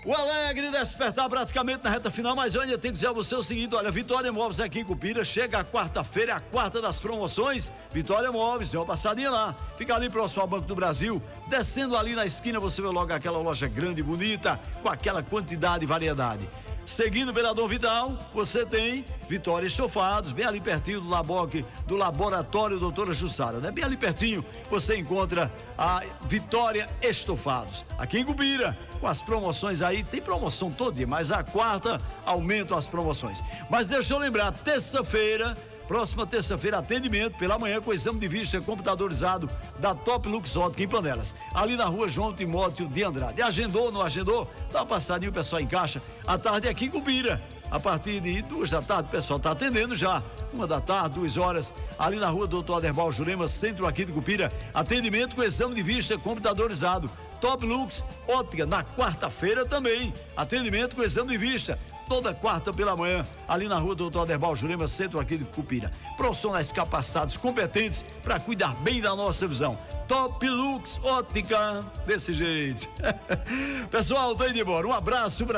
O alegre despertar praticamente na reta final, mas olha, eu tenho que dizer a você o seguinte, olha, Vitória Móveis aqui em Cupira, chega a quarta-feira, é a quarta das promoções, Vitória Móveis, dê uma passadinha lá, fica ali próximo ao Banco do Brasil, descendo ali na esquina você vê logo aquela loja grande e bonita, com aquela quantidade e variedade. Seguindo pela Dom Vidal, você tem Vitória Estofados, bem ali pertinho do Laboratório Doutora Jussara, né? Bem ali pertinho você encontra a Vitória Estofados. Aqui em Cupira, com as promoções aí, tem promoção todo dia, mas a quarta aumentam as promoções. Mas deixa eu lembrar, próxima terça-feira, atendimento pela manhã com exame de vista computadorizado da Top Lux Ótica em Panelas, ali na rua João Timóteo de Andrade. Agendou, não agendou? Dá uma passadinha, o pessoal encaixa. À tarde aqui em Cupira, a partir de 2 da tarde, o pessoal está atendendo já. 1 da tarde, 2 horas, ali na rua Doutor Aderbal Jurema, centro aqui de Cupira, atendimento com exame de vista computadorizado. Top Lux Ótica, na quarta-feira também, atendimento com exame de vista. Toda quarta pela manhã, ali na rua Doutor Aderbal Jurema, centro aqui de Cupira. Profissionais capacitados, competentes para cuidar bem da nossa visão. Top Lux Ótica, desse jeito. Pessoal, tô indo embora. Um abraço.